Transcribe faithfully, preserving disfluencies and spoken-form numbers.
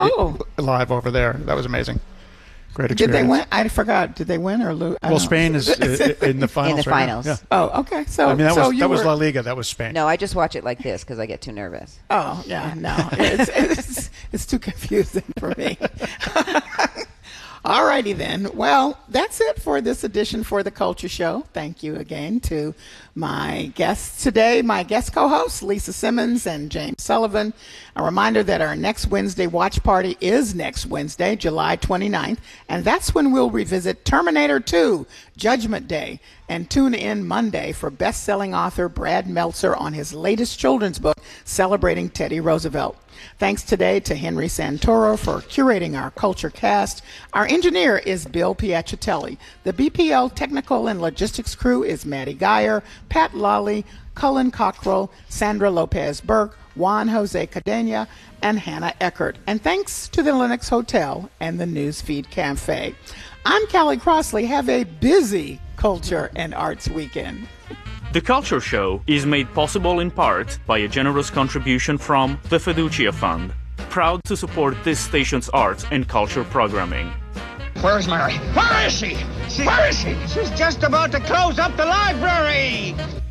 oh. live over there. That was amazing. Great experience. Did they win? I forgot. Did they win or lose? Well, Spain is in the finals. In the right finals. Yeah. Oh, okay. So I mean, that so was you that was were, La Liga. That was Spain. No, I just watch it like this because I get too nervous. Oh, yeah. No, it's it's, it's too confusing for me. All righty then. Well, that's it for this edition for the Culture Show. Thank you again to my guests today, my guest co-hosts, Lisa Simmons and James Sullivan. A reminder that our next Wednesday watch party is next Wednesday, July twenty-ninth, and that's when we'll revisit Terminator two, Judgment Day, and tune in Monday for best-selling author Brad Meltzer on his latest children's book, celebrating Teddy Roosevelt. Thanks today to Henry Santoro for curating our Culture Cast. Our engineer is Bill Piacitelli. The B P L technical and logistics crew is Maddie Geyer, Pat Lawley, Cullen Cockrell, Sandra Lopez-Burke, Juan Jose Cadena, and Hannah Eckert. And thanks to the Lennox Hotel and the Newsfeed Cafe. I'm Callie Crossley. Have a busy Culture and Arts weekend. The Culture Show is made possible in part by a generous contribution from the Fiducia Fund, proud to support this station's arts and culture programming. Where's Mary? Where is she? she? Where is she? She's just about to close up the library!